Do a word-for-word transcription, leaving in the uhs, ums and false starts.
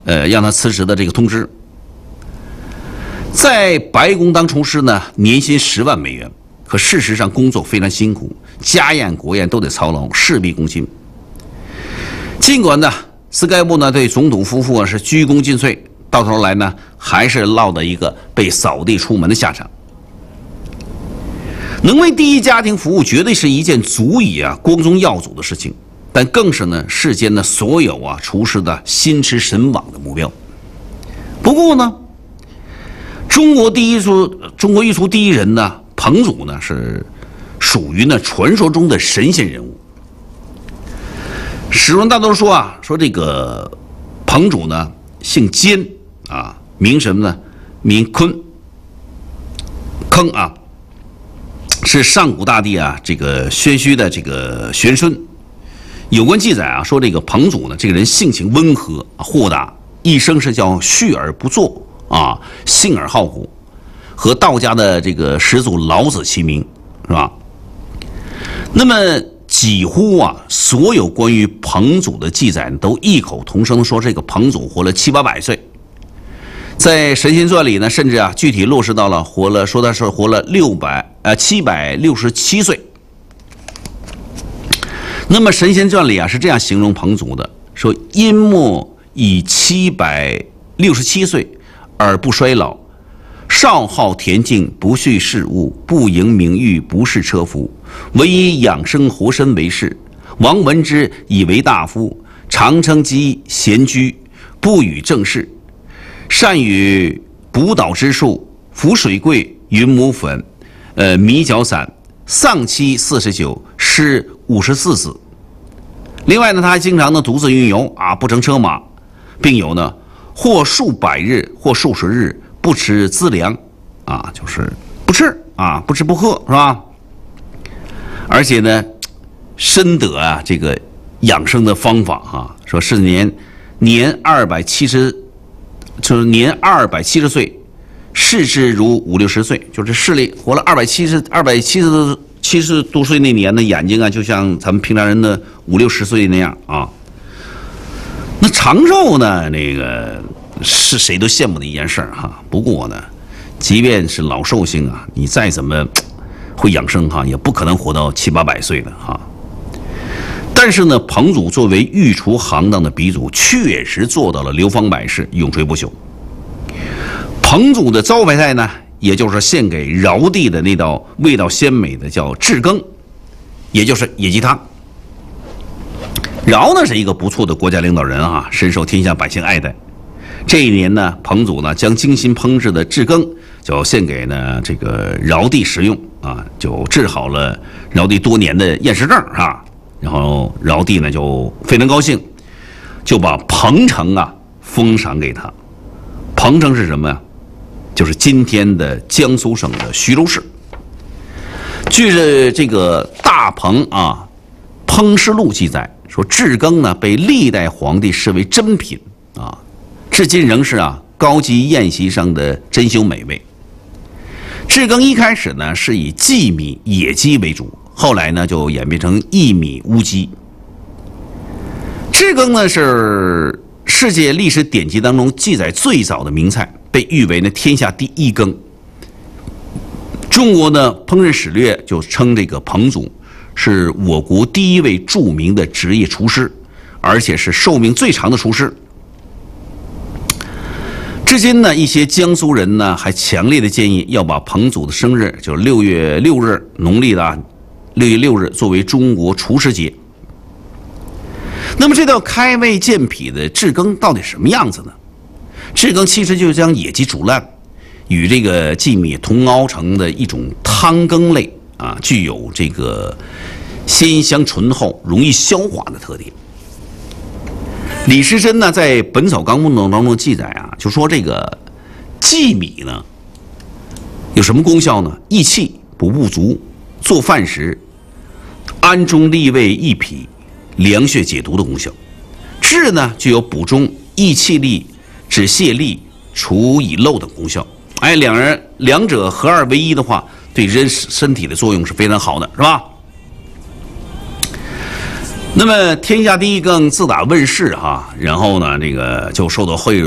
呃让他辞职的这个通知。在白宫当厨师呢，年薪十万美元，可事实上工作非常辛苦，家宴国宴都得操劳，事必躬亲。尽管呢，斯盖布呢对总统夫妇啊是鞠躬尽瘁，到头来呢还是落得一个被扫地出门的下场。能为第一家庭服务，绝对是一件足以啊光宗耀祖的事情，但更是呢世间的所有啊厨师的心驰神往的目标。不过呢，中国第一厨中国御厨第一人呢，彭祖呢是属于呢传说中的神仙人物。史论大都说啊，说这个彭祖呢姓坚啊，名什么呢？名鲲，坑啊，是上古大帝啊这个宣虚的这个玄孙。有关记载啊，说这个彭祖呢，这个人性情温和豁达，一生是叫蓄而不作啊，信而好古，和道家的这个始祖老子齐名，是吧？那么几乎啊，所有关于彭祖的记载都异口同声说，这个彭祖活了七八百岁。在《神仙传》里呢，甚至啊具体落实到了活了，说他是活了六百呃七百六十七岁。那么《神仙传》里啊是这样形容彭祖的，说殷末以七百六十七岁而不衰老，少好恬静，不恤事物，不迎名誉，不事车夫，唯以养生活身为事。王闻之以为大夫，常称其闲居，不与政事，善于补导之术，浮水桂、云母粉、呃米角散，丧妻四十九，失五十四子。另外呢，他还经常呢独自运游啊，不乘车马，并有呢或数百日，或数十日不吃资粮，啊，就是不吃啊，不吃不喝，是吧？而且呢，深得啊这个养生的方法哈、啊，说是年年二百七十，就是年二百七十岁，视之如五六十岁，就是视力活了二百七十二百七十七十多岁那年的眼睛啊，就像咱们平常人的五六十岁那样啊。那长寿呢，那个是谁都羡慕的一件事哈。不过呢，即便是老寿星啊，你再怎么会养生哈，也不可能活到七八百岁的哈。但是呢，彭祖作为御厨行当的鼻祖，确实做到了流芳百世，永垂不朽。彭祖的招牌菜呢，也就是献给尧帝的那道味道鲜美的叫炙羹，也就是野鸡汤。尧呢是一个不错的国家领导人啊，深受天下百姓爱戴。这一年呢，彭祖呢将精心烹制的炙羹就献给呢这个尧帝食用啊，就治好了尧帝多年的厌食症啊。然后尧帝呢就非常高兴，就把彭城啊封赏给他。彭城是什么呀？就是今天的江苏省的徐州市。据这个大彭啊烹食录记载说，炙羹呢被历代皇帝视为珍品啊，至今仍是啊高级宴席上的珍馐美味。炙羹一开始呢是以荠米野鸡为主，后来呢就演变成薏米乌鸡。炙羹呢是世界历史典籍当中记载最早的名菜，被誉为呢天下第一羹。中国的烹饪史略就称这个彭祖是我国第一位著名的职业厨师，而且是寿命最长的厨师。至今呢，一些江苏人呢还强烈的建议要把彭祖的生日，就是六月六日，农历的啊六月六日，作为中国厨师节。那么这道开胃健脾的炙羹到底什么样子呢？炙羹其实就是将野鸡煮烂，与这个荠米同熬成的一种汤羹类啊，具有这个鲜香醇厚、容易消化的特点。李时珍呢在《本草纲目》当中记载啊，就说这个荠米呢有什么功效呢？益气、补不足，做饭时安中利胃益脾、凉血解毒的功效。炙呢具有补中、益气力、止泻痢、除遗漏的功效。哎，两人两者合二为一的话，对人身体的作用是非常好的，是吧？ 那么天下第一更自打问世哈，然后呢，这个就受到惠